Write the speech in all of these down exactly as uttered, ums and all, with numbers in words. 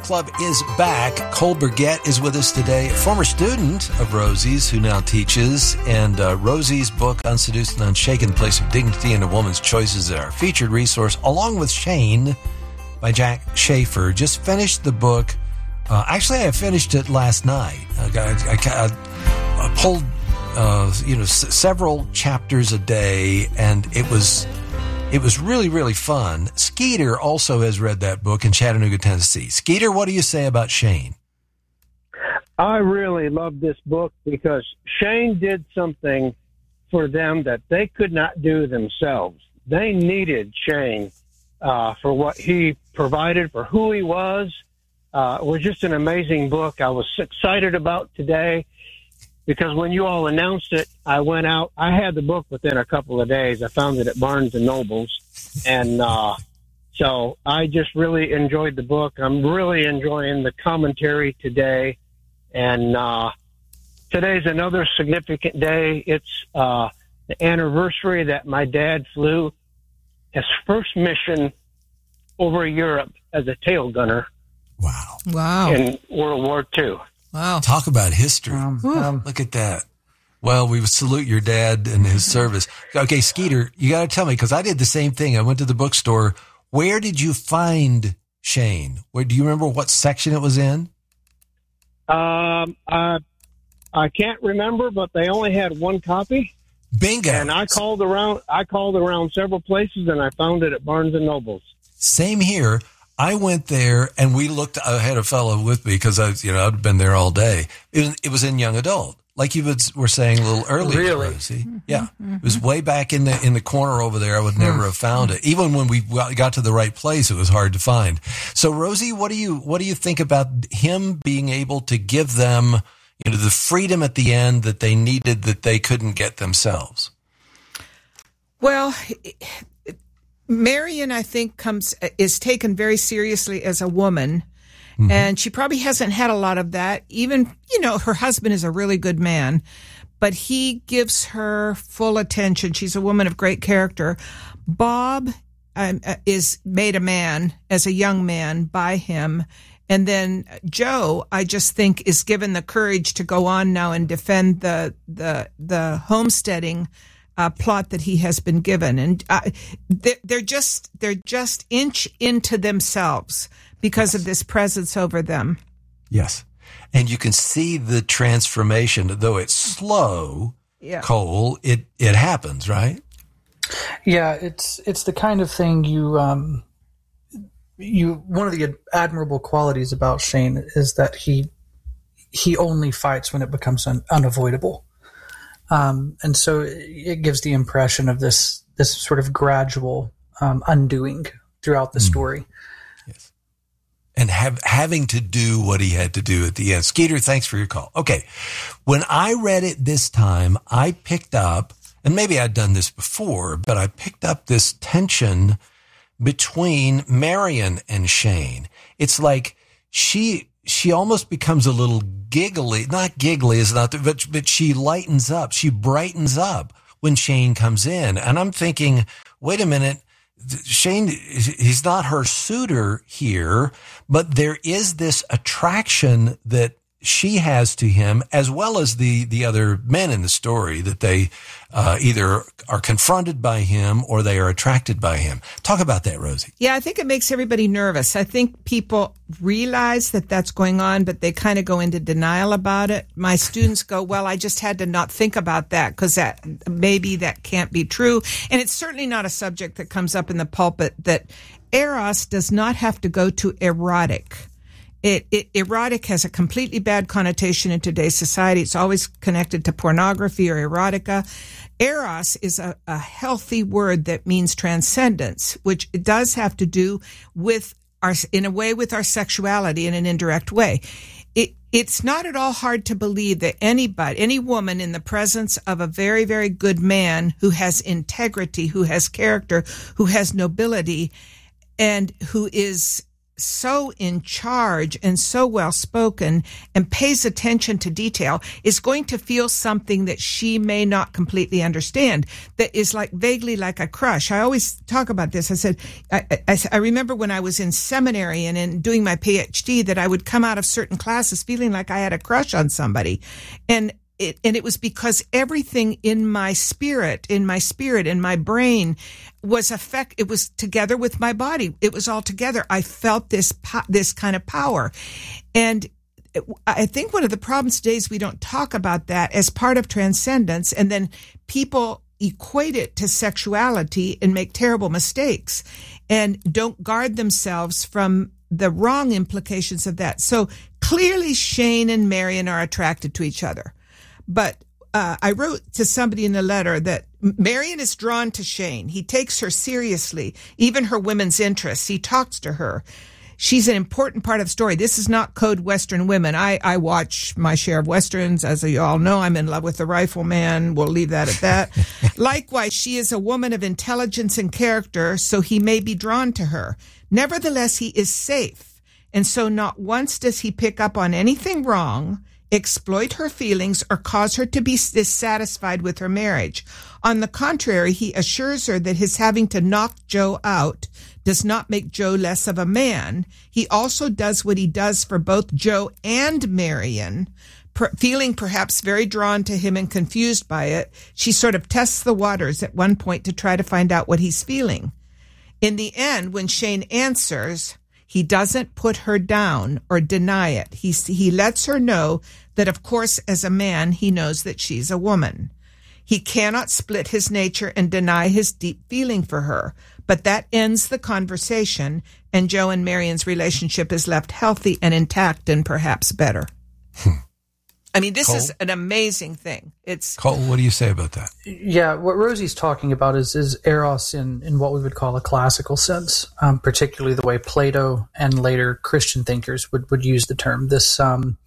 Club is back. Cole Burgett is with us today, a former student of Rosie's who now teaches. And uh, Rosie's book, Unseduced and Unshaken, The Place of Dignity in a Woman's Choices, is our featured resource, along with Shane by Jack Schaefer. Just finished the book. Uh, actually, I finished it last night. I, got, I, I, I pulled uh, you know, s- several chapters a day, and it was... It was really, really fun. Skeeter also has read that book in Chattanooga, Tennessee. Skeeter, what do you say about Shane? I really love this book because Shane did something for them that they could not do themselves. They needed Shane uh, for what he provided, for who he was. Uh, it was just an amazing book. I was excited about today because when you all announced it, I went out. I had the book within a couple of days. I found it at Barnes and Nobles. And uh, so I just really enjoyed the book. I'm really enjoying the commentary today. And uh, today's another significant day. It's uh, the anniversary that my dad flew his first mission over Europe as a tail gunner. Wow. Wow. In World War Two. Wow. Talk about history. Um, um, Look at that. Well, we would salute your dad and his service. Okay, Skeeter, you got to tell me, because I did the same thing. I went to the bookstore. Where did you find Shane? Where, do you remember what section it was in? Um, I, I can't remember, but they only had one copy. Bingo. And I called around. I called around several places, and I found it at Barnes and Nobles. Same here. I went there, and we looked. I had a fellow with me because I, you know, I'd been there all day. It was, it was in young adult, like you were saying a little earlier. Really? Rosie. Yeah, it was way back in the in the corner over there. I would never have found it. Even when we got to the right place, it was hard to find. So, Rosie, what do you what do you think about him being able to give them, you know, the freedom at the end that they needed that they couldn't get themselves? Well, Marion, I think, comes is taken very seriously as a woman, mm-hmm. and she probably hasn't had a lot of that. Even, you know, her husband is a really good man, but he gives her full attention. She's a woman of great character. Bob um, is made a man as a young man by him. And then Joe, I just think, is given the courage to go on now and defend the the the homesteading Uh, plot that he has been given, and uh, they're, they're just they're just inch into themselves because yes. of this presence over them. Yes, and you can see the transformation, though it's slow. Yeah. Cole, it it happens, right? Yeah, it's it's the kind of thing you um you one of the admirable qualities about Shane is that he he only fights when it becomes un, unavoidable. Um, and so it gives the impression of this this sort of gradual um, undoing throughout the mm. story. Yes, and have having to do what he had to do at the end. Skeeter, thanks for your call. Okay, when I read it this time, I picked up, and maybe I'd done this before, but I picked up this tension between Marion and Shane. It's like she she almost becomes a little giggly, not giggly is not, but, but she lightens up. She brightens up when Shane comes in. And I'm thinking, wait a minute, Shane, he's not her suitor here, but there is this attraction that she has to him, as well as the, the other men in the story, that they uh, either are confronted by him or they are attracted by him. Talk about that, Rosie. Yeah, I think it makes everybody nervous. I think people realize that that's going on, but they kind of go into denial about it. My students go, well, I just had to not think about that because that maybe that can't be true. And it's certainly not a subject that comes up in the pulpit, that eros does not have to go to erotic. It, it, erotic has a completely bad connotation in today's society. It's always connected to pornography or erotica. Eros is a, a healthy word that means transcendence, which it does have to do with our, in a way, with our sexuality in an indirect way. It, it's not at all hard to believe that anybody, any woman in the presence of a very, very good man who has integrity, who has character, who has nobility, and who is so in charge and so well spoken and pays attention to detail is going to feel something that she may not completely understand, that is like vaguely like a crush. I always talk about this. I said, I, I, I remember when I was in seminary and in doing my PhD that I would come out of certain classes feeling like I had a crush on somebody. And It, and it was because everything in my spirit, in my spirit, in my brain was affect. It was together with my body. It was all together. I felt this, po- this kind of power. And it, I think one of the problems today is we don't talk about that as part of transcendence. And then people equate it to sexuality and make terrible mistakes and don't guard themselves from the wrong implications of that. So clearly Shane and Marion are attracted to each other. But uh, I wrote to somebody in a letter that Marion is drawn to Shane. He takes her seriously, even her women's interests. He talks to her. She's an important part of the story. This is not code Western women. I, I watch my share of Westerns. As you all know, I'm in love with the Rifleman. We'll leave that at that. Likewise, she is a woman of intelligence and character, so he may be drawn to her. Nevertheless, he is safe. And so not once does he pick up on anything wrong, exploit her feelings, or cause her to be dissatisfied with her marriage. On the contrary, he assures her that his having to knock Joe out does not make Joe less of a man. He also does what he does for both Joe and Marion, per- feeling perhaps very drawn to him and confused by it. She sort of tests the waters at one point to try to find out what he's feeling. In the end, when Shane answers, he doesn't put her down or deny it. He, he lets her know that, of course, as a man, he knows that she's a woman. He cannot split his nature and deny his deep feeling for her. But that ends the conversation, and Joe and Marion's relationship is left healthy and intact and perhaps better. Hmm. I mean, this Cole? is an amazing thing. It's Cole, what do you say about that? Yeah, what Rosie's talking about is, is eros in, in what we would call a classical sense, um, particularly the way Plato and later Christian thinkers would, would use the term. This um,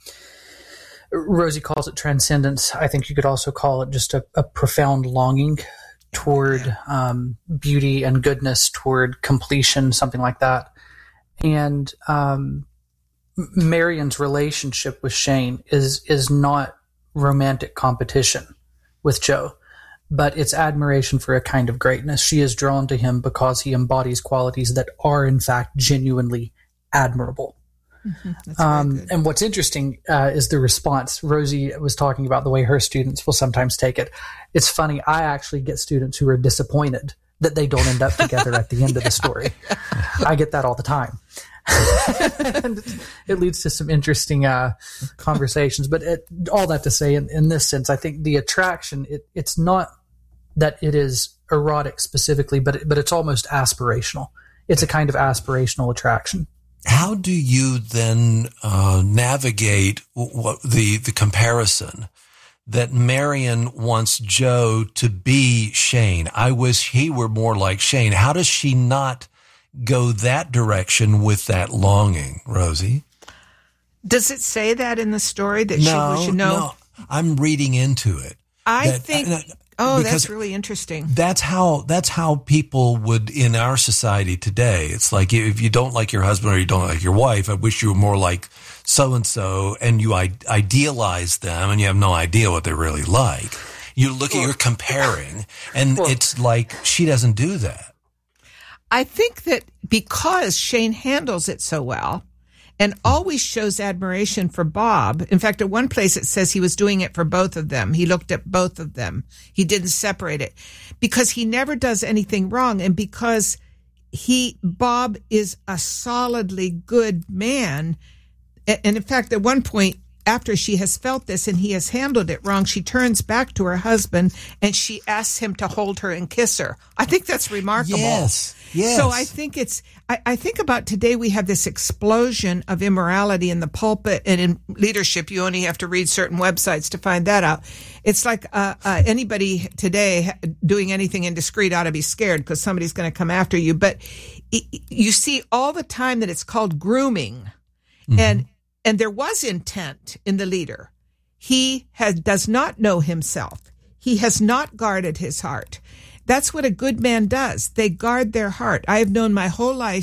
Rosie calls it transcendence. I think you could also call it just a, a profound longing toward yeah. um, beauty and goodness, toward completion, something like that. And um Marion's relationship with Shane is is not romantic competition with Joe, but it's admiration for a kind of greatness. She is drawn to him because he embodies qualities that are, in fact, genuinely admirable. Mm-hmm. Um, and what's interesting uh, is the response. Rosie was talking about the way her students will sometimes take it. It's funny. I actually get students who are disappointed that they don't end up together at the end of the story. I get that all the time. And it leads to some interesting uh, conversations. But it, all that to say, in, in this sense, I think the attraction, it, it's not that it is erotic specifically, but it, but it's almost aspirational. It's a kind of aspirational attraction. How do you then uh, navigate what, the the comparison that Marion wants Joe to be Shane? I wish he were more like Shane. How does she not go that direction with that longing, Rosie? Does it say that in the story that no, she was, no? No, I'm reading into it. I that, think, uh, oh, that's really interesting. That's how, that's how people would in our society today. It's like, if you don't like your husband or you don't like your wife, I wish you were more like so-and-so, and you idealize them and you have no idea what they're really like. You look at, you're comparing, and well, it's like, she doesn't do that. I think that because Shane handles it so well and always shows admiration for Bob. In fact, at one place it says he was doing it for both of them. He looked at both of them. He didn't separate it because he never does anything wrong. And because he, Bob is a solidly good man. And in fact, at one point, after she has felt this and he has handled it wrong, she turns back to her husband and she asks him to hold her and kiss her. I think that's remarkable. Yes, yes. So I think it's, I, I think about today we have this explosion of immorality in the pulpit and in leadership. You only have to read certain websites to find that out. It's like uh, uh, anybody today doing anything indiscreet ought to be scared because somebody's going to come after you. But it, you see all the time that it's called grooming. Mm-hmm. And And there was intent in the leader. He has, does not know himself. He has not guarded his heart. That's what a good man does. They guard their heart. I have known my whole life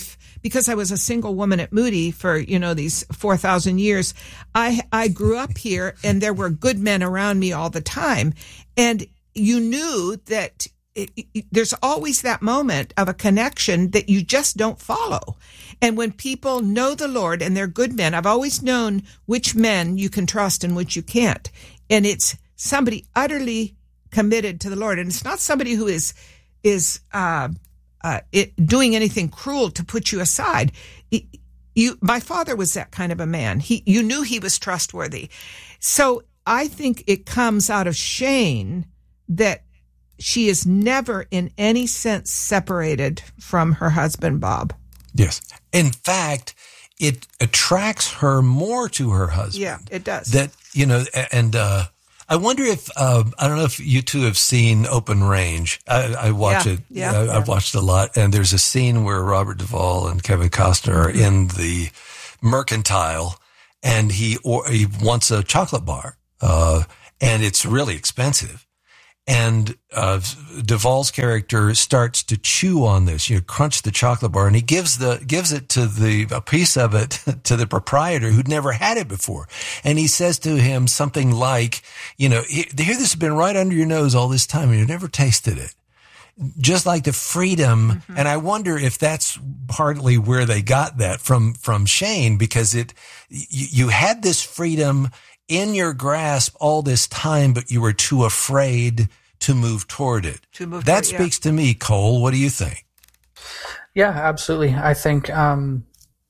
because I was a single woman at Moody for, you know, these four thousand years, I, I grew up here and there were good men around me all the time. And you knew that it, it, there's always that moment of a connection that you just don't follow. And when people know the Lord and they're good men, I've always known which men you can trust and which you can't. And it's somebody utterly committed to the Lord. And it's not somebody who is, is, uh, uh, it, doing anything cruel to put you aside. It, you, my father was that kind of a man. He, you knew he was trustworthy. So I think it comes out of Shane that she is never in any sense separated from her husband, Bob. Yes. In fact, it attracts her more to her husband. Yeah, it does. That, you know, and, uh, I wonder if, uh, I don't know if you two have seen Open Range. I, I watch yeah, it. Yeah, I, yeah. I've watched it a lot. And there's a scene where Robert Duvall and Kevin Costner are in the Mercantile and he, or he wants a chocolate bar. Uh, and it's really expensive. And, uh, Duvall's character starts to chew on this, you know, crunch the chocolate bar, and he gives the, gives it to the, a piece of it to the proprietor who'd never had it before. And he says to him something like, you know, here this has been right under your nose all this time and you've never tasted it. Just like the freedom. Mm-hmm. And I wonder if that's partly where they got that from, from Shane, because it, you, you had this freedom in your grasp all this time, but you were too afraid to move toward it. To move that toward, speaks yeah. to me, Cole. What do you think? Yeah, absolutely. I think, um,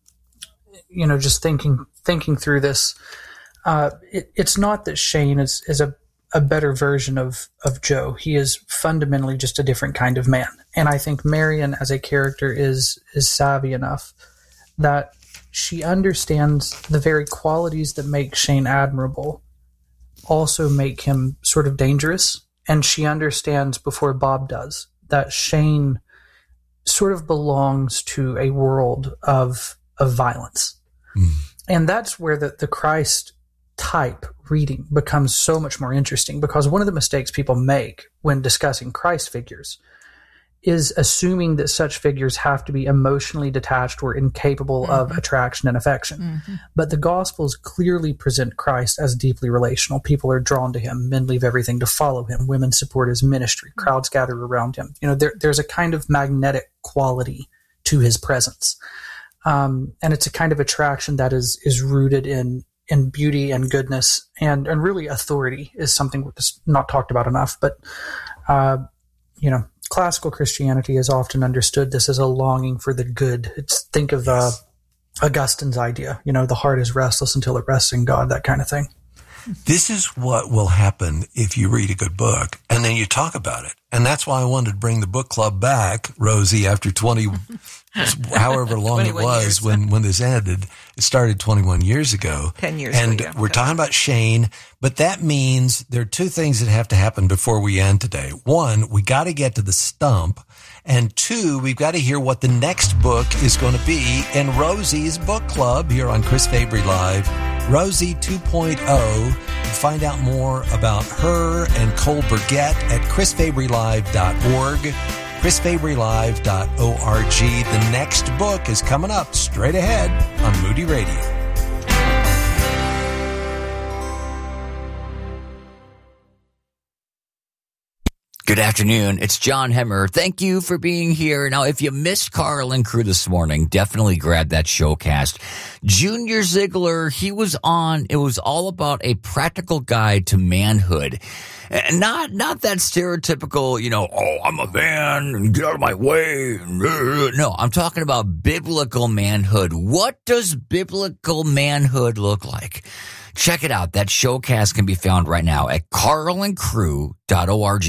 you know, just thinking thinking through this, uh, it, it's not that Shane is, is a, a better version of, of Joe. He is fundamentally just a different kind of man. And I think Marion as a character is is savvy enough that she understands the very qualities that make Shane admirable also make him sort of dangerous. And she understands before Bob does that Shane sort of belongs to a world of, of violence. Mm. And that's where the, the Christ type reading becomes so much more interesting, because one of the mistakes people make when discussing Christ figures is assuming that such figures have to be emotionally detached or incapable mm-hmm. of attraction and affection. Mm-hmm. But the Gospels clearly present Christ as deeply relational. People are drawn to him. Men leave everything to follow him. Women support his ministry. Mm-hmm. Crowds gather around him. You know, there, there's a kind of magnetic quality to his presence. Um, and it's a kind of attraction that is, is rooted in, in beauty and goodness, and, and really authority is something that's not talked about enough. But, uh, you know, classical Christianity has often understood this as a longing for the good. It's think of uh, Augustine's idea, you know, the heart is restless until it rests in God, that kind of thing. This is what will happen if you read a good book and then you talk about it. And that's why I wanted to bring the book club back, Rosie, after twenty, however long it was years. when, when this ended. It started twenty-one years ago. ten years and ago. And yeah. we're talking about Shane, but that means there are two things that have to happen before we end today. One, we got to get to the stump. And two, we've got to hear what the next book is going to be in Rosie's book club here on Chris Fabry Live. Rosie two point oh. Find out more about her and Cole Burgett at chris fabry live dot org, chris fabry live dot org. The next book is coming up straight ahead on Moody Radio. Good afternoon. It's John Hemmer. Thank you for being here. Now, if you missed Carl and Crew this morning, definitely grab that showcast. Junior Ziegler, he was on. It was all about a practical guide to manhood. And not, not that stereotypical, you know, oh, I'm a man and get out of my way. No, I'm talking about biblical manhood. What does biblical manhood look like? Check it out. That showcast can be found right now at carl and crew dot org.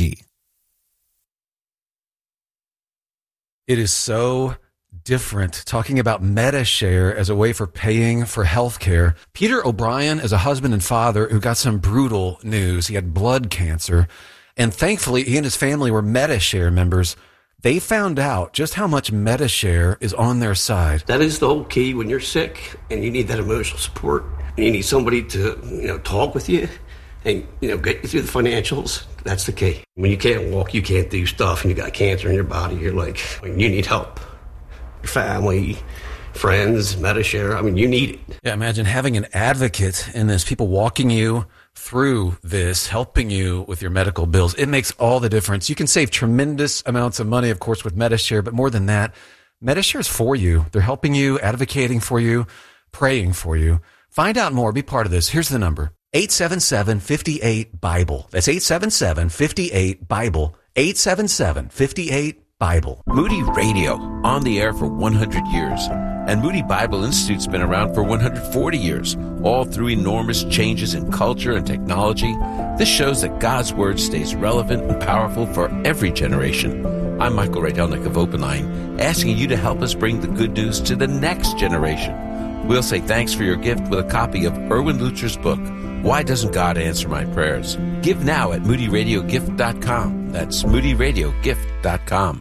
It is so different talking about MediShare as a way for paying for healthcare. Peter O'Brien is a husband and father who got some brutal news. He had blood cancer, and thankfully he and his family were MediShare members. They found out just how much MediShare is on their side. That is the whole key when you're sick and you need that emotional support. And you need somebody to, you know, talk with you and, you know, get you through the financials. That's the key. When you can't walk, you can't do stuff, and you got cancer in your body, you're like, you need help. Your family, friends, Medishare. I mean, you need it. Yeah, imagine having an advocate in this, people walking you through this, helping you with your medical bills. It makes all the difference. You can save tremendous amounts of money, of course, with Medishare, but more than that, Medishare is for you. They're helping you, advocating for you, praying for you. Find out more. Be part of this. Here's the number. eight seven seven, five eight, Bible. That's eight seven seven, five eight, Bible. eight seven seven, five eight, Bible. Moody Radio, on the air for one hundred years. And Moody Bible Institute's been around for one hundred forty years, all through enormous changes in culture and technology. This shows that God's Word stays relevant and powerful for every generation. I'm Michael Rydelnik of Open Line, asking you to help us bring the good news to the next generation. We'll say thanks for your gift with a copy of Erwin Lutzer's book, Why Doesn't God Answer My Prayers? Give now at moody radio gift dot com. That's moody radio gift dot com.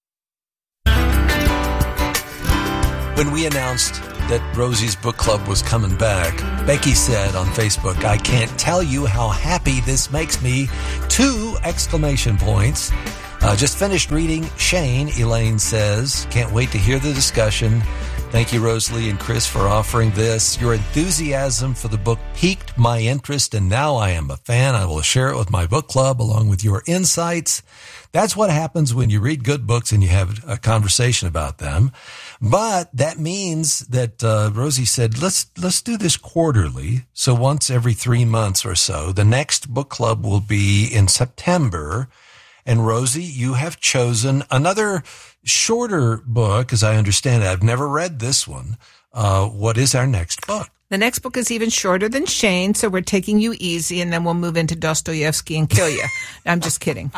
When we announced that Rosie's book club was coming back, Becky said on Facebook, "I can't tell you how happy this makes me." Two exclamation points. Uh, just finished reading Shane, Elaine says. Can't wait to hear the discussion. Thank you, Rosalie and Chris, for offering this. Your enthusiasm for the book piqued my interest, and now I am a fan. I will share it with my book club along with your insights. That's what happens when you read good books and you have a conversation about them. But that means that uh, Rosie said, let's let's do this quarterly. So once every three months or so. The next book club will be in September. And Rosie, you have chosen another shorter book, as I understand it. I've never read this one. Uh, what is our next book? The next book is even shorter than Shane, so we're taking you easy, and then we'll move into Dostoevsky and kill you. I'm just kidding.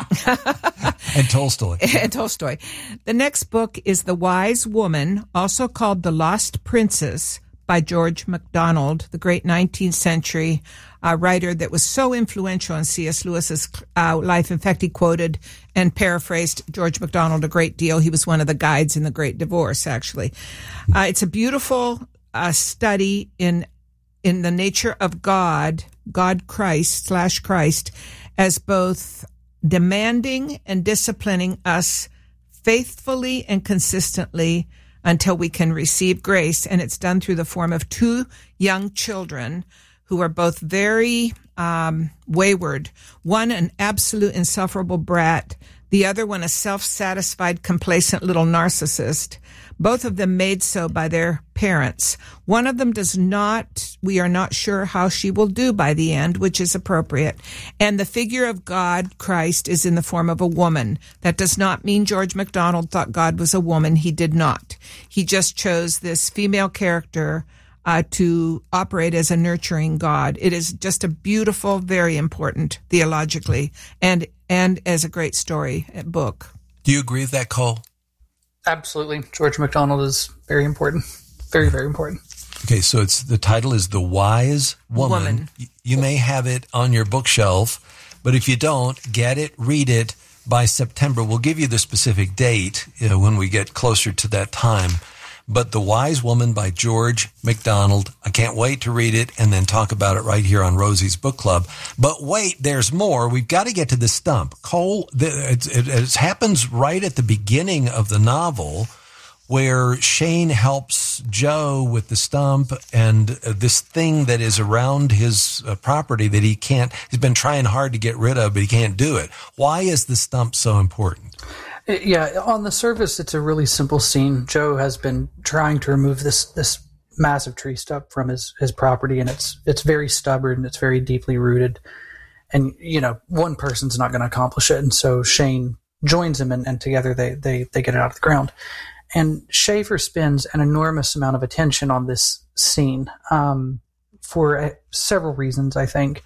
And Tolstoy. And Tolstoy. The next book is The Wise Woman, also called The Lost Princess, by George MacDonald, the great nineteenth century uh, writer that was so influential in C S. Lewis's uh, life. In fact, he quoted and paraphrased George MacDonald a great deal. He was one of the guides in The Great Divorce, actually. Uh, it's a beautiful uh, study in in the nature of God, God Christ slash Christ, as both demanding and disciplining us faithfully and consistently until we can receive grace. And it's done through the form of two young children who are both very um, wayward. One, an absolute insufferable brat. The other one, a self-satisfied, complacent little narcissist. Both of them made so by their parents. One of them does not, we are not sure how she will do by the end, which is appropriate. And the figure of God, Christ, is in the form of a woman. That does not mean George MacDonald thought God was a woman. He did not. He just chose this female character uh, to operate as a nurturing God. It is just a beautiful, very important theologically, and and as a great story book. Do you agree with that, Cole? Absolutely. George MacDonald is very important. Very, very important. Okay, so it's the title is The Wise Woman. Woman. You may have it on your bookshelf, but if you don't, get it, read it by September. We'll give you the specific date you know, when we get closer to that time. But The Wise Woman by George MacDonald. I can't wait to read it and then talk about it right here on Rosie's Book Club. But wait, there's more. We've got to get to the stump. Cole, it, it, it happens right at the beginning of the novel where Shane helps Joe with the stump and uh, this thing that is around his uh, property that he can't, he's been trying hard to get rid of, but he can't do it. Why is the stump so important? Yeah, on the surface, it's a really simple scene. Joe has been trying to remove this this massive tree stump from his, his property, and it's it's very stubborn and it's very deeply rooted. And, you know, one person's not going to accomplish it. And so Shane joins him, and, and together they, they, they get it out of the ground. And Schaefer spends an enormous amount of attention on this scene um, for uh, several reasons, I think.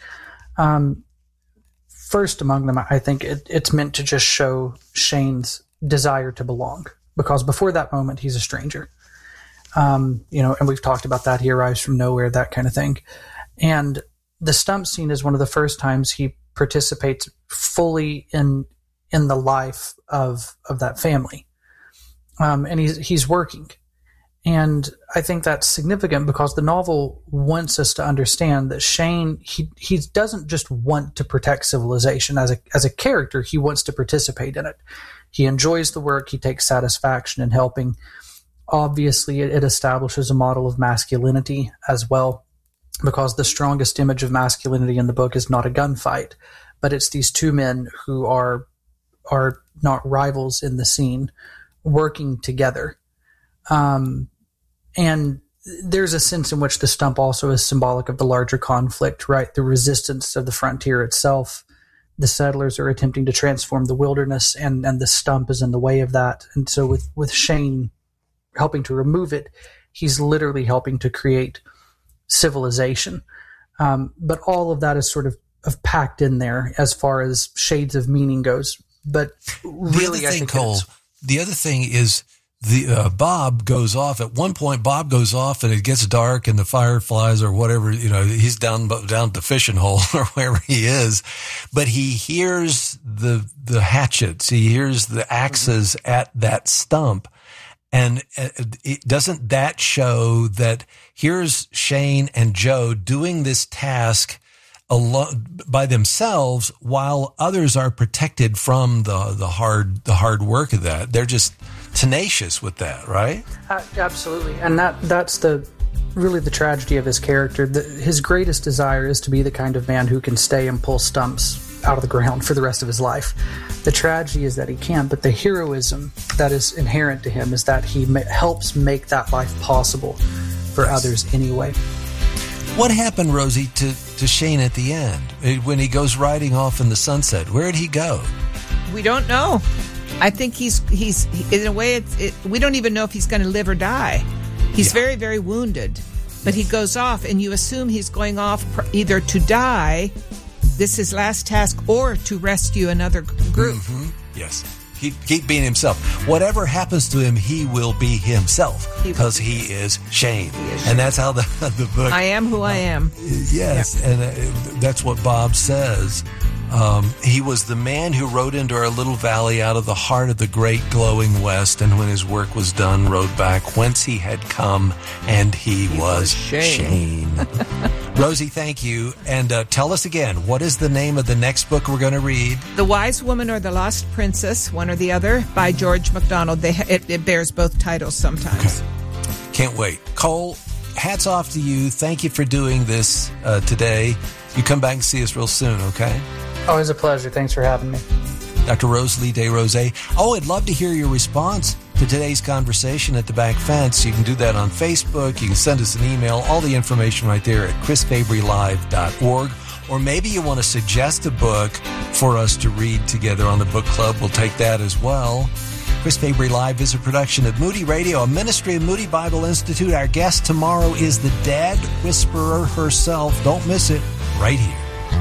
Um First among them, I think it, it's meant to just show Shane's desire to belong, because before that moment, he's a stranger. Um, you know, and we've talked about that. He arrives from nowhere, that kind of thing. And the stump scene is one of the first times he participates fully in in the life of of that family. Um, and he's he's working. And I think that's significant because the novel wants us to understand that Shane, he he doesn't just want to protect civilization. As a as a character, he wants to participate in it. He enjoys the work. He takes satisfaction in helping. Obviously, it, it establishes a model of masculinity as well, because the strongest image of masculinity in the book is not a gunfight, but it's these two men who are are not rivals in the scene, working together. Um, and there's a sense in which the stump also is symbolic of the larger conflict, right? The resistance of the frontier itself. The settlers are attempting to transform the wilderness, and, and the stump is in the way of that. And so with, with Shane helping to remove it, he's literally helping to create civilization. Um, but all of that is sort of, of packed in there as far as shades of meaning goes. But really, the other thing, I think Cole, the other thing is the uh, Bob goes off. At one point, Bob goes off and it gets dark and the fireflies or whatever, you know, he's down down at the fishing hole or wherever he is. But he hears the the hatchets. He hears the axes mm-hmm. at that stump. And it, doesn't that show that here's Shane and Joe doing this task alone by themselves, while others are protected from the the hard the hard work of that? They're just tenacious with that, right? Uh, absolutely, and that that's the really the tragedy of his character. The, his greatest desire is to be the kind of man who can stay and pull stumps out of the ground for the rest of his life. The tragedy is that he can't, but the heroism that is inherent to him is that he ma- helps make that life possible for yes. others anyway. What happened, Rosie, to, to Shane at the end when he goes riding off in the sunset? Where did he go? We don't know. I think he's he's in a way. It's, it, we don't even know if he's going to live or die. He's yeah. very very wounded, but he goes off, and you assume he's going off either to die. This is his last task, or to rescue another group. Mm-hmm. Yes. Keep, keep being himself. Whatever happens to him, he will be himself because he, he is Shane. He is Shane. And that's how the, the book... I am who uh, I am. Yes, yeah. and uh, that's what Bob says. Um, he was the man who rode into our little valley out of the heart of the great glowing west, and when his work was done, rode back whence he had come, and he, he was, was Shane. Shane. Rosie, thank you. And uh, tell us again, what is the name of the next book we're going to read? The Wise Woman or the Lost Princess, one or the other, by George MacDonald. They, it, it bears both titles sometimes. Okay. Can't wait. Cole, hats off to you. Thank you for doing this uh, today. You come back and see us real soon, okay? Always a pleasure. Thanks for having me. Doctor Rosalie DesRosiers. Oh, I'd love to hear your response to today's conversation at The Back Fence. You can do that on Facebook. You can send us an email. All the information right there at chris fabry live dot org. Or maybe you want to suggest a book for us to read together on the book club. We'll take that as well. Chris Fabry Live is a production of Moody Radio, a ministry of Moody Bible Institute. Our guest tomorrow is the Dad Whisperer herself. Don't miss it right here.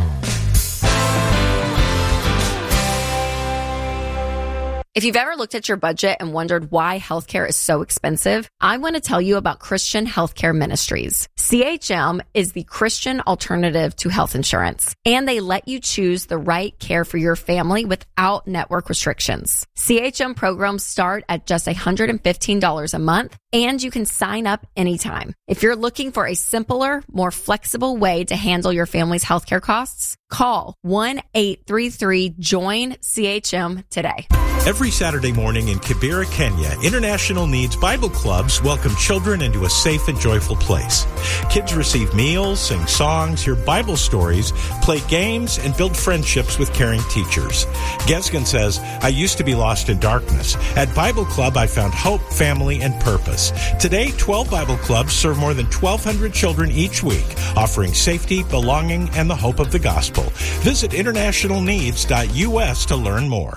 If you've ever looked at your budget and wondered why healthcare is so expensive, I want to tell you about Christian Healthcare Ministries. C H M is the Christian alternative to health insurance, and they let you choose the right care for your family without network restrictions. C H M programs start at just one hundred fifteen dollars a month, and you can sign up anytime. If you're looking for a simpler, more flexible way to handle your family's healthcare costs, call one eight three three join C H M today. Every Saturday morning in Kibera, Kenya, International Needs Bible Clubs welcome children into a safe and joyful place. Kids receive meals, sing songs, hear Bible stories, play games, and build friendships with caring teachers. Gesgen says, I used to be lost in darkness. At Bible Club, I found hope, family, and purpose. Today, twelve Bible Clubs serve more than twelve hundred children each week, offering safety, belonging, and the hope of the gospel. Visit international needs dot U S to learn more.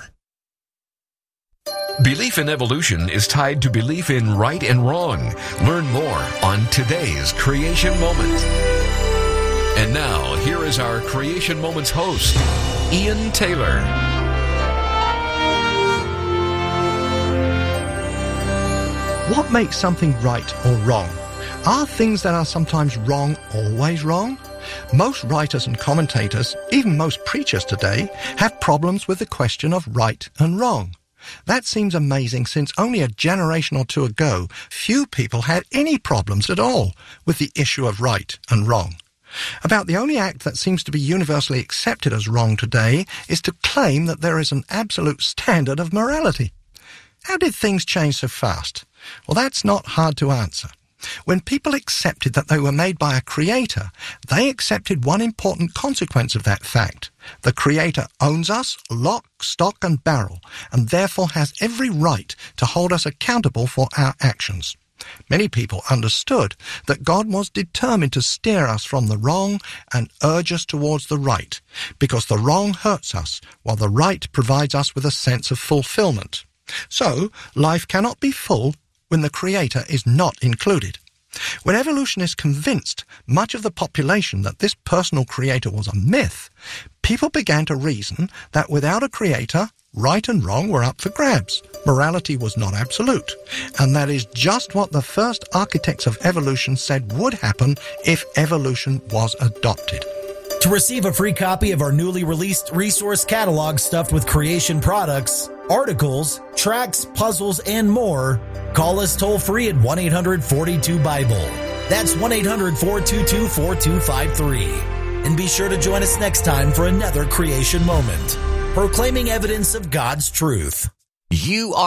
Belief in evolution is tied to belief in right and wrong. Learn more on today's Creation Moment. And now, here is our Creation Moments host, Ian Taylor. What makes something right or wrong? Are things that are sometimes wrong always wrong? Most writers and commentators, even most preachers today, have problems with the question of right and wrong. That seems amazing since only a generation or two ago, few people had any problems at all with the issue of right and wrong. About the only act that seems to be universally accepted as wrong today is to claim that there is an absolute standard of morality. How did things change so fast? Well, that's not hard to answer. When people accepted that they were made by a creator, they accepted one important consequence of that fact. The creator owns us, lock, stock, and barrel, and therefore has every right to hold us accountable for our actions. Many people understood that God was determined to steer us from the wrong and urge us towards the right, because the wrong hurts us, while the right provides us with a sense of fulfillment. So, life cannot be full when the Creator is not included. When evolution is convinced much of the population that this personal creator was a myth, people began to reason that without a creator, right and wrong were up for grabs. Morality was not absolute. And that is just what the first architects of evolution said would happen if evolution was adopted. To receive a free copy of our newly released resource catalog stuffed with creation products, articles, tracts, puzzles, and more, call us toll-free at one eight hundred four two Bible. That's one eight hundred four two two four two five three. And be sure to join us next time for another creation moment, proclaiming evidence of God's truth. You are